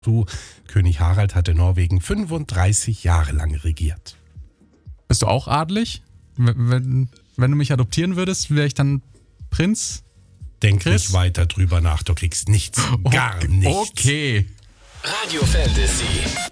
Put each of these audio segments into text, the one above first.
zu. König Harald hatte Norwegen 35 Jahre lang regiert. Bist du auch adelig? Wenn du mich adoptieren würdest, wäre ich dann Prinz? Denk Chris? nicht weiter drüber nach, du kriegst nichts. Gar nichts. Okay. Radio Fantasy.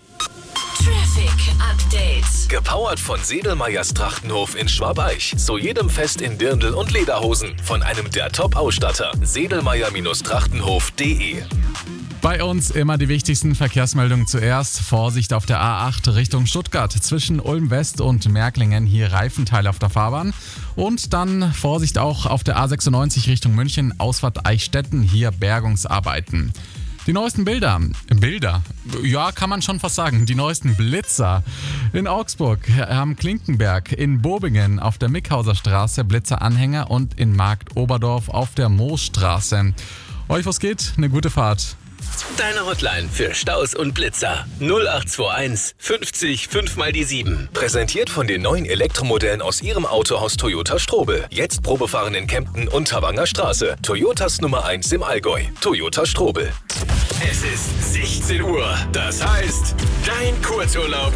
Traffic Update. Gepowert von Sedelmeyers Trachtenhof in Schwabeich. Zu jedem Fest in Dirndl und Lederhosen. Von einem der Top-Ausstatter. Sedelmeyer-Trachtenhof.de. Bei uns immer die wichtigsten Verkehrsmeldungen zuerst. Vorsicht auf der A8 Richtung Stuttgart. Zwischen Ulm West und Märklingen hier Reifenteile auf der Fahrbahn. Und dann Vorsicht auch auf der A96 Richtung München. Ausfahrt Eichstätten, hier Bergungsarbeiten. Die neuesten Bilder? Ja, kann man schon fast sagen. Die neuesten Blitzer. In Augsburg am Klinkenberg, in Bobingen auf der Mickhauser Straße Blitzeranhänger und in Markt Oberdorf auf der Moosstraße. Euch was geht? Eine gute Fahrt. Deine Hotline für Staus und Blitzer. 0821 50 5 mal die 7. Präsentiert von den neuen Elektromodellen aus Ihrem Autohaus Toyota Strobel. Jetzt Probefahren in Kempten und Havanger Straße. Toyotas Nummer 1 im Allgäu. Toyota Strobel. Es ist 16 Uhr. Das heißt, dein Kurzurlaub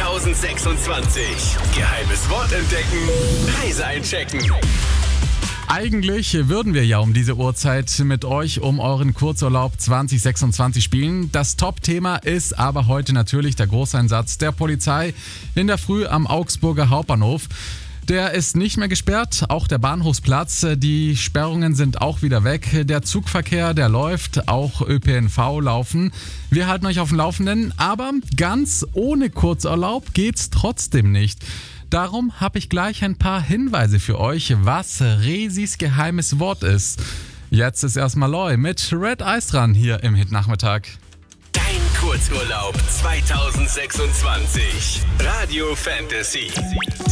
2026. Geheimes Wort entdecken. Reise einchecken. Eigentlich würden wir ja um diese Uhrzeit mit euch um euren Kurzurlaub 2026 spielen. Das Top-Thema ist aber heute natürlich der Großeinsatz der Polizei in der Früh am Augsburger Hauptbahnhof. Der ist nicht mehr gesperrt, auch der Bahnhofsplatz. Die Sperrungen sind auch wieder weg. Der Zugverkehr, der läuft, auch ÖPNV laufen. Wir halten euch auf dem Laufenden, aber ganz ohne Kurzurlaub geht's trotzdem nicht. Darum habe ich gleich ein paar Hinweise für euch, was Resis geheimes Wort ist. Jetzt ist erstmal Loy mit Red Eyes dran hier im Hit-Nachmittag. Dein Kurzurlaub 2026. Radio Fantasy.